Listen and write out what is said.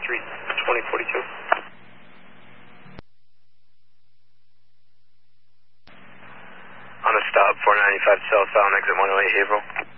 Street, 2042. On a stop, 495 southbound, exit 108 Haverhill.